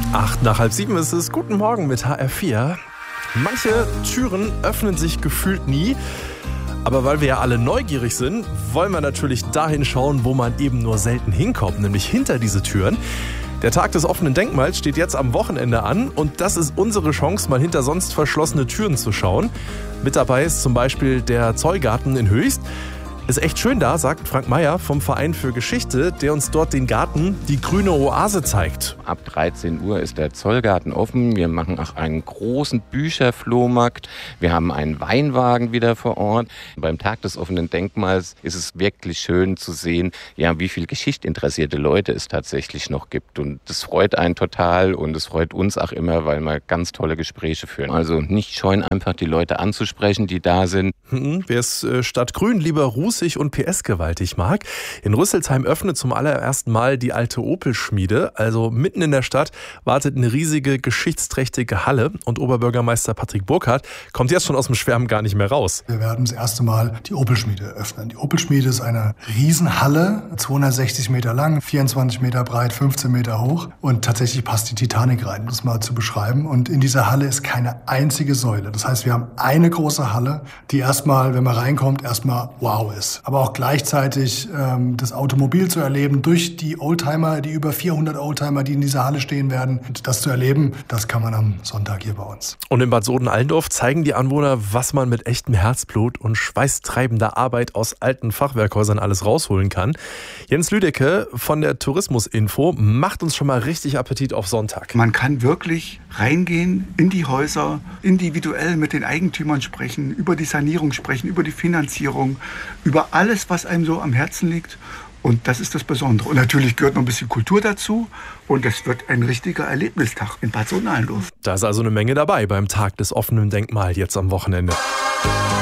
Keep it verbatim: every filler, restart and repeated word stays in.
Acht nach halb sieben ist es. Guten Morgen mit H R vier. Manche Türen öffnen sich gefühlt nie. Aber weil wir ja alle neugierig sind, wollen wir natürlich dahin schauen, wo man eben nur selten hinkommt, nämlich hinter diese Türen. Der Tag des offenen Denkmals steht jetzt am Wochenende an und das ist unsere Chance, mal hinter sonst verschlossene Türen zu schauen. Mit dabei ist zum Beispiel der Zollgarten in Höchst. Ist echt schön da, sagt Frank Meyer vom Verein für Geschichte, der uns dort den Garten, die grüne Oase, zeigt. Ab dreizehn Uhr ist der Zollgarten offen. Wir machen auch einen großen Bücherflohmarkt. Wir haben einen Weinwagen wieder vor Ort. Beim Tag des offenen Denkmals ist es wirklich schön zu sehen, ja, wie viel geschichtsinteressierte Leute es tatsächlich noch gibt. Und das freut einen total und es freut uns auch immer, weil wir ganz tolle Gespräche führen. Also nicht scheuen, einfach die Leute anzusprechen, die da sind. Hm, wer es äh, statt grün lieber rußig und P S-gewaltig mag. In Rüsselsheim öffnet zum allerersten Mal die alte Opel-Schmiede. Also mitten in der Stadt wartet eine riesige, geschichtsträchtige Halle. Und Oberbürgermeister Patrick Burkhardt kommt jetzt schon aus dem Schwärmen gar nicht mehr raus. Wir werden das erste Mal die Opel-Schmiede öffnen. Die Opel-Schmiede ist eine Riesenhalle, zweihundertsechzig Meter lang, vierundzwanzig Meter breit, fünfzehn Meter hoch. Und tatsächlich passt die Titanic rein, um das mal zu beschreiben. Und in dieser Halle ist keine einzige Säule. Das heißt, wir haben eine große Halle, die erstmal, wenn man reinkommt, erstmal wow ist. Aber auch gleichzeitig ähm, das Automobil zu erleben durch die Oldtimer, die über vierhundert Oldtimer, die in dieser Halle stehen werden. Und das zu erleben, das kann man am Sonntag hier bei uns. Und in Bad Soden-Allendorf zeigen die Anwohner, was man mit echtem Herzblut und schweißtreibender Arbeit aus alten Fachwerkhäusern alles rausholen kann. Jens Lüdecke von der Tourismusinfo macht uns schon mal richtig Appetit auf Sonntag. Man kann wirklich reingehen in die Häuser, individuell mit den Eigentümern sprechen, über die Sanierung sprechen, über die Finanzierung, über alles, was einem so am Herzen liegt. Und das ist das Besondere. Und natürlich gehört noch ein bisschen Kultur dazu. Und es wird ein richtiger Erlebnistag in Bad Soden-Allendorf. Da ist also eine Menge dabei beim Tag des offenen Denkmals jetzt am Wochenende.